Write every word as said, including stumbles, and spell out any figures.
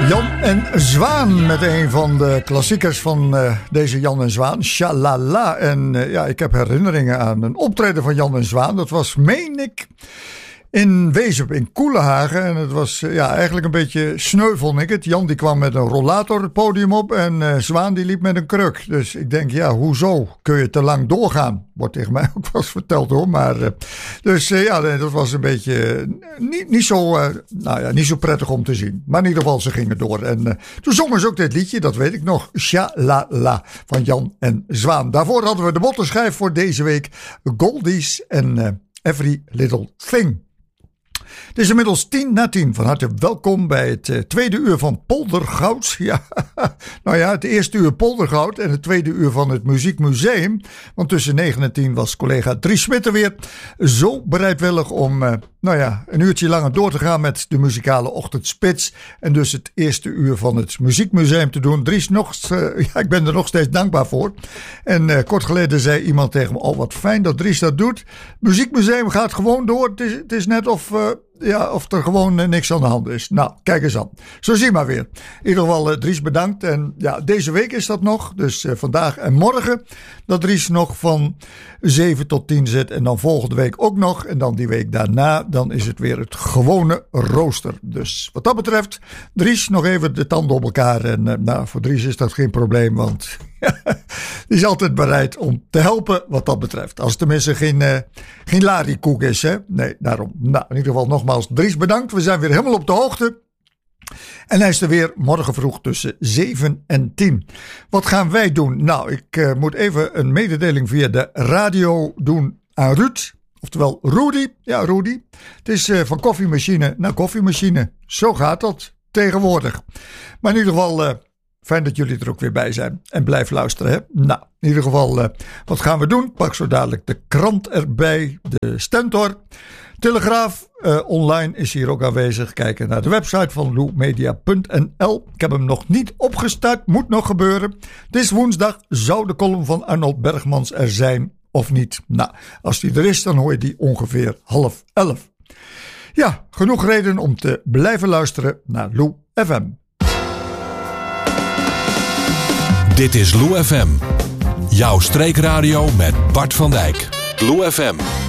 Jan en Zwaan met een van de klassiekers van uh, deze Jan en Zwaan, Shalala. En uh, ja, ik heb herinneringen aan een optreden van Jan en Zwaan. Dat was, meen ik, in Wezep, in Koelehagen. En het was uh, ja, eigenlijk een beetje sneu, vond ik het. Jan die kwam met een rollator het podium op en uh, Zwaan die liep met een kruk. Dus ik denk, ja, hoezo kun je te lang doorgaan? Wordt tegen mij ook wel eens verteld hoor. Maar, uh, dus uh, ja, dat was een beetje uh, niet, niet, zo, uh, nou ja, niet zo prettig om te zien. Maar in ieder geval, ze gingen door. En uh, toen zongen ze ook dit liedje, dat weet ik nog. Sha-la-la van Jan en Zwaan. Daarvoor hadden we de bottenschijf voor deze week. Goldies en uh, Every Little Thing. Het is inmiddels tien na tien. Van harte welkom bij het uh, tweede uur van Poldergoud. Ja, nou ja, het eerste uur Poldergoud en het tweede uur van het Muziekmuseum. Want tussen negen en tien was collega Dries Smit er weer zo bereidwillig om uh, nou ja, een uurtje langer door te gaan met de muzikale ochtendspits. En dus het eerste uur van het Muziekmuseum te doen. Dries, nog, uh, ja, ik ben er nog steeds dankbaar voor. En uh, kort geleden zei iemand tegen me, oh wat fijn dat Dries dat doet. Het Muziekmuseum gaat gewoon door. Het is, het is net of... Uh, Ja, of er gewoon uh, niks aan de hand is. Nou, kijk eens aan. Zo zie maar weer. In ieder geval, uh, Dries bedankt. En ja, deze week is dat nog. Dus uh, vandaag en morgen dat Dries nog van zeven tot tien zit. En dan volgende week ook nog. En dan die week daarna, dan is het weer het gewone rooster. Dus wat dat betreft, Dries nog even de tanden op elkaar. En uh, nou, voor Dries is dat geen probleem, want... die is altijd bereid om te helpen wat dat betreft. Als het tenminste geen, uh, geen lariekoek is. Hè? Nee, daarom. Nou, in ieder geval nogmaals Dries bedankt. We zijn weer helemaal op de hoogte. En hij is er weer morgen vroeg tussen zeven en tien. Wat gaan wij doen? Nou, ik uh, moet even een mededeling via de radio doen aan Ruud. Oftewel Rudy. Ja, Rudy. Het is uh, van koffiemachine naar koffiemachine. Zo gaat dat tegenwoordig. Maar in ieder geval... Uh, Fijn dat jullie er ook weer bij zijn. En blijf luisteren. Hè? Nou, in ieder geval, uh, wat gaan we doen? Pak zo dadelijk de krant erbij. De Stentor. Telegraaf uh, online is hier ook aanwezig. Kijken naar de website van lou media punt n l. Ik heb hem nog niet opgestart. Moet nog gebeuren. Het is woensdag. Zou de column van Arnold Bergmans er zijn of niet? Nou, als die er is, dan hoor je die ongeveer half elf. Ja, genoeg reden om te blijven luisteren naar Lou F M. Dit is Lou F M. Jouw streekradio met Bart van Dijk. Lou F M.